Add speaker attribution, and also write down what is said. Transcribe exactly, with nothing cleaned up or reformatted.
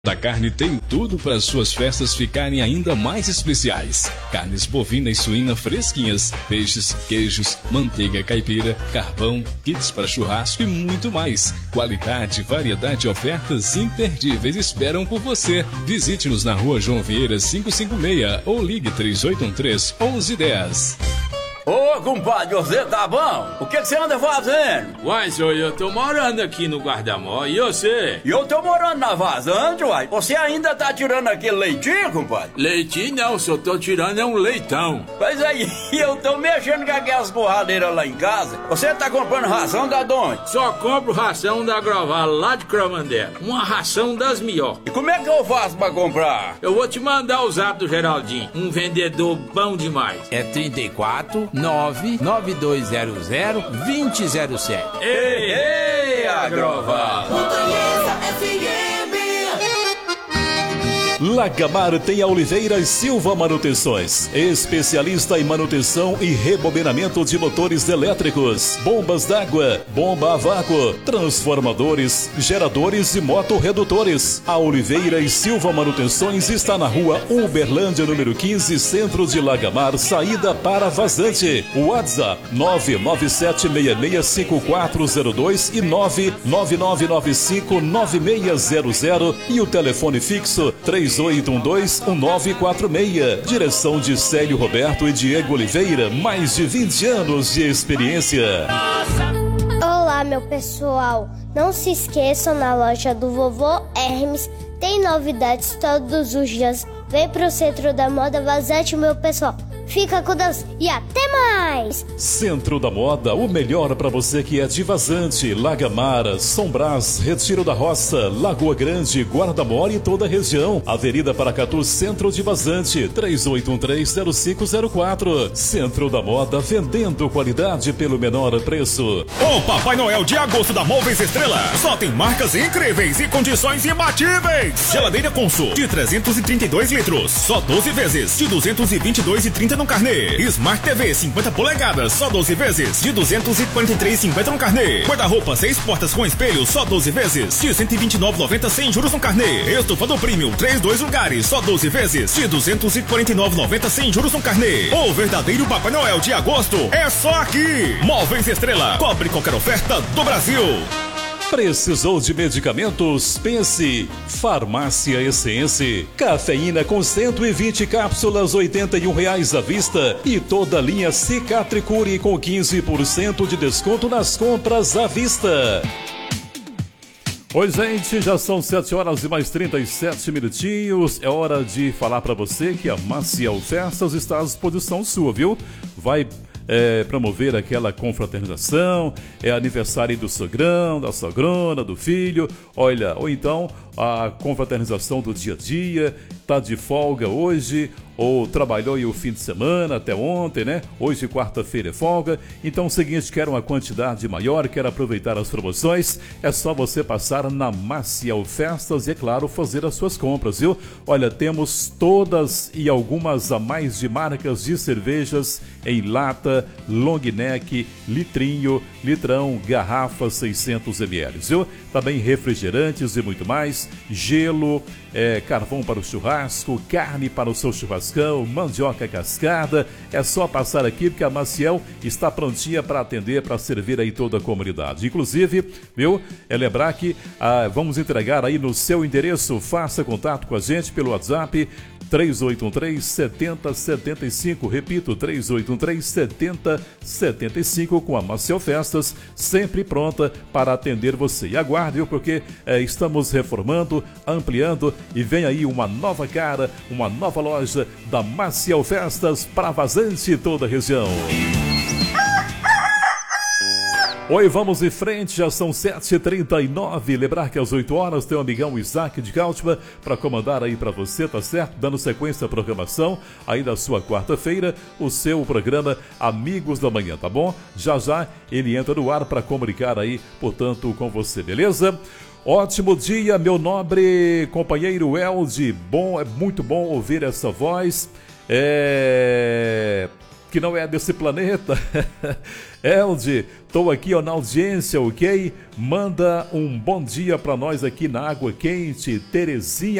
Speaker 1: Da Carne tem tudo para suas festas ficarem ainda mais especiais. Carnes bovina e suína fresquinhas, peixes, queijos, manteiga caipira, carvão, kits para churrasco e muito mais. Qualidade, variedade e ofertas imperdíveis esperam por você. Visite-nos na rua João Vieira quinhentos e cinquenta e seis ou ligue três oito um três, onze dez.
Speaker 2: Ô, compadre, você tá bom? O que que você anda fazendo?
Speaker 3: Uai, senhor, eu tô morando aqui no Guarda-Mó, e você?
Speaker 2: E eu tô morando na vazante, uai. Você ainda tá tirando aquele leitinho, compadre?
Speaker 3: Leitinho não, só tô tirando é um leitão.
Speaker 2: Pois aí, eu tô mexendo com aquelas borradeiras lá em casa. Você tá comprando ração da onde?
Speaker 3: Só compro ração da Grovala, lá de Cromandela. Uma ração das melhores.
Speaker 2: E como é que eu faço pra comprar?
Speaker 3: Eu vou te mandar o zap do Geraldinho, um vendedor bom demais.
Speaker 4: É trinta e quatro, nove nove dois zero zero, dois zero zero sete.
Speaker 2: Ei, ei, Agrovala!
Speaker 5: Montanhesa F M.
Speaker 6: Lagamar tem a Oliveira Silva Manutenções, especialista em manutenção e rebobinamento de motores elétricos, bombas d'água, bomba a vácuo, transformadores, geradores e motorredutores. A Oliveira Silva Manutenções está na rua Uberlândia, número quinze, centro de Lagamar, saída para Vazante. WhatsApp nove nove sete seis seis cinco quatro zero dois e nove nove nove nove cinco nove seis zero zero e o telefone fixo três oito um dois um nove quatro seis. Direção de Célio Roberto e Diego Oliveira, mais de vinte anos de experiência.
Speaker 7: Olá, meu pessoal. Não se esqueçam, na loja do Vovô Hermes tem novidades todos os dias. Vem pro Centro da Moda Vazante, meu pessoal. Fica com Deus e até mais!
Speaker 6: Centro da Moda, o melhor para você que é de Vazante, Lagamar, São Brás, Retiro da Roça, Lagoa Grande, Guarda-Mor e toda a região. Avenida Paracatu, Centro de Vazante, três oito um três zero cinco zero quatro. Centro da Moda, vendendo qualidade pelo menor preço.
Speaker 8: O Papai Noel de agosto da Móveis Estrela só tem marcas incríveis e condições imbatíveis. Geladeira Consul de trezentos e trinta e dois litros, só doze vezes, de duzentos e vinte e dois e trinta no carnê. Smart T V cinquenta polegadas, só doze vezes, de duzentos e quarenta e três e cinquenta no carnê. Guarda-roupa seis portas com espelho, só doze vezes, de cento e vinte e nove e noventa sem juros no carnê. Estofado Premium três dois lugares, só doze vezes, de duzentos e quarenta e nove e noventa sem juros no carnê. O verdadeiro Papai Noel de agosto é só aqui. Móveis Estrela, cobre qualquer oferta do Brasil.
Speaker 6: Precisou de medicamentos? Pense Farmácia Essence. Cafeína com cento e vinte cápsulas, oitenta e um reais à vista. E toda a linha Cicatricure com quinze por cento de desconto nas compras à vista.
Speaker 9: Oi, gente, já são sete horas e mais trinta e sete minutinhos. É hora de falar para você que a Maciel Festas está à disposição sua, viu? Vai É, promover aquela confraternização, é aniversário do sogrão, da sogrona, do filho, olha, ou então a confraternização do dia a dia, tá de folga hoje, ou trabalhou aí o fim de semana até ontem, né? Hoje, quarta-feira, é folga. Então, é o seguinte, quer uma quantidade maior, quer aproveitar as promoções, é só você passar na Maciel Festas e, é claro, fazer as suas compras, viu? Olha, temos todas e algumas a mais de marcas de cervejas em lata, long neck, litrinho, litrão, garrafa seiscentos mililitros, viu? Também refrigerantes e muito mais, gelo, é, carvão para o churrasco, carne para o seu churrascão, mandioca cascada. É só passar aqui porque a Maciel está prontinha para atender, para servir aí toda a comunidade. Inclusive, viu, é lembrar que ah, vamos entregar aí no seu endereço. Faça contato com a gente pelo WhatsApp três oito um três sete zero sete cinco, repito, três oito um três sete zero sete cinco, com a Maciel Festas, sempre pronta para atender você. E aguarde, viu, porque é, estamos reformando, ampliando e vem aí uma nova cara, uma nova loja da Maciel Festas para Vazante e toda a região. Oi, vamos em frente, já são sete e trinta e nove. Lembrar que às oito horas tem o amigão Isaac de Cáltima para comandar aí para você, tá certo? Dando sequência à programação aí da sua quarta-feira, o seu programa Amigos da Manhã, tá bom? Já já ele entra no ar para comunicar aí, portanto, com você, beleza? Ótimo dia, meu nobre companheiro Elde. Bom, é muito bom ouvir essa voz. É... que não é desse planeta. Elde, tô aqui ó, na audiência, ok? Manda um bom dia pra nós aqui na Água Quente, Terezinha